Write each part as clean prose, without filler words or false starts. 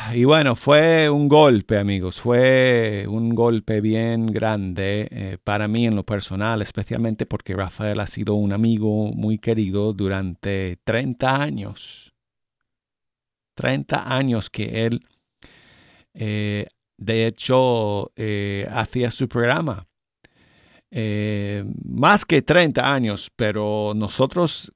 Y bueno, fue un golpe, amigos, fue un golpe bien grande para mí en lo personal, especialmente porque Rafael ha sido un amigo muy querido durante 30 años. 30 años que él, de hecho, hacía su programa. Más que 30 años, pero nosotros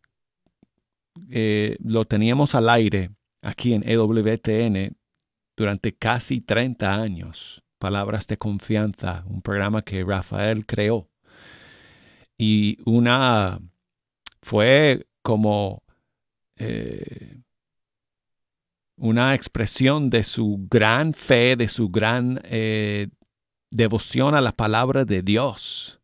lo teníamos al aire aquí en EWTN durante casi 30 años. Palabras de confianza, un programa que Rafael creó. Y fue como una expresión de su gran fe, de su gran devoción a la palabra de Dios.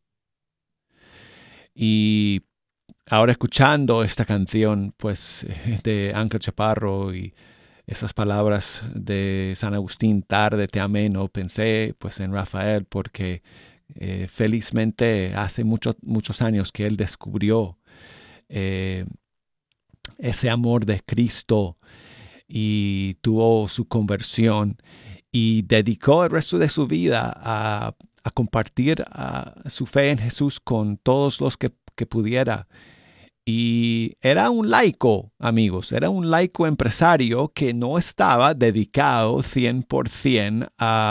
Y ahora escuchando esta canción, pues, de Ángel Chaparro y esas palabras de San Agustín, tarde te amé, no pensé pues en Rafael porque felizmente hace muchos años que él descubrió ese amor de Cristo y tuvo su conversión y dedicó el resto de su vida a compartir su fe en Jesús con todos los que pudiera. Y era un laico, amigos, era un laico empresario que no estaba dedicado 100%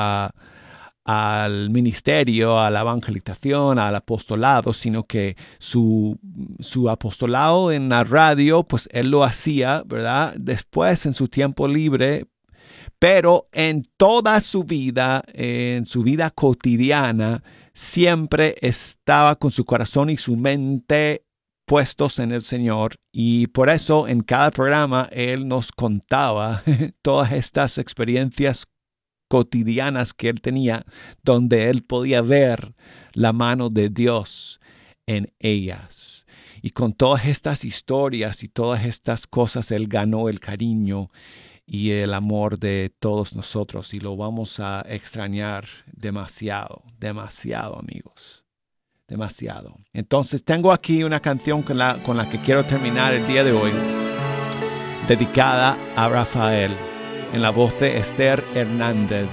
al ministerio, a la evangelización, al apostolado, sino que su apostolado en la radio, pues él lo hacía, ¿verdad? Después en su tiempo libre, pero en toda su vida, en su vida cotidiana, siempre estaba con su corazón y su mente puestos en el Señor, y por eso en cada programa él nos contaba todas estas experiencias cotidianas que él tenía, donde él podía ver la mano de Dios en ellas. Y con todas estas historias y todas estas cosas, él ganó el cariño y el amor de todos nosotros, y lo vamos a extrañar demasiado, demasiado, amigos. Demasiado. Entonces tengo aquí una canción con la que quiero terminar el día de hoy, dedicada a Rafael, en la voz de Esther Hernández,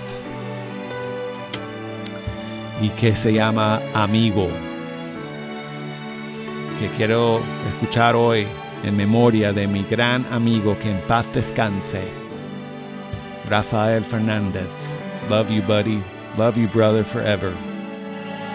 y que se llama Amigo, que quiero escuchar hoy en memoria de mi gran amigo, que en paz descanse, Rafael Fernández. Love you, buddy. Love you, brother, forever.